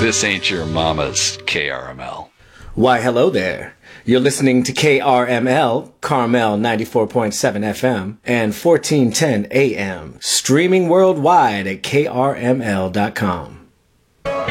This ain't your mama's KRML. Why, hello there. You're listening to KRML, Carmel 94.7 FM and 1410 AM, streaming worldwide at krml.com.